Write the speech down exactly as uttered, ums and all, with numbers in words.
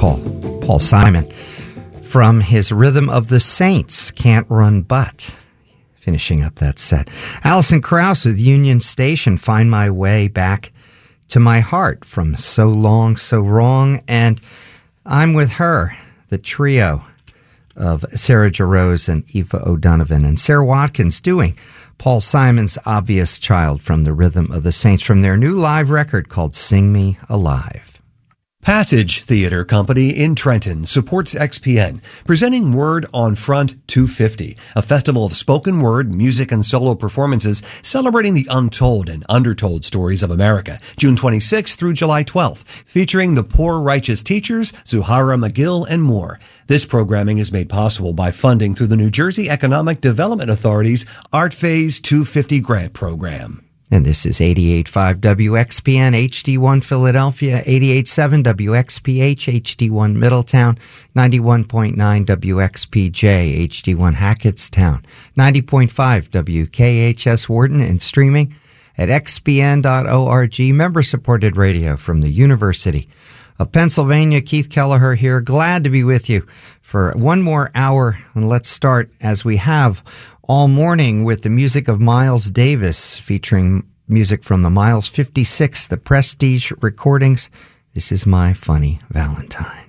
Paul, Paul Simon, from his Rhythm of the Saints, Can't Run But. Finishing up that set. Alison Krauss with Union Station, Find My Way Back to My Heart, from So Long, So Wrong. And I'm With Her, the trio of Sarah Jarosz and Eva O'Donovan, and Sarah Watkins doing Paul Simon's Obvious Child from the Rhythm of the Saints from their new live record called Sing Me Alive. Passage Theater Company in Trenton supports X P N, presenting Word on Front two fifty, a festival of spoken word, music, and solo performances celebrating the untold and undertold stories of America, June twenty-sixth through July twelfth, featuring the Poor Righteous Teachers, Zuhara McGill, and more. This programming is made possible by funding through the New Jersey Economic Development Authority's Art Phase two fifty grant program. And this is eighty-eight point five W X P N H D one Philadelphia, eighty-eight point seven W X P H H D one Middletown, ninety-one point nine W X P J H D one Hackettstown, ninety point five W K H S Wharton, and streaming at x p n dot org. Member-supported radio from the University of Pennsylvania. Keith Kelleher here. Glad to be with you for one more hour. And let's start, as we have all morning, with the music of Miles Davis, featuring music from the Miles fifty-six, the Prestige recordings. This is My Funny Valentine.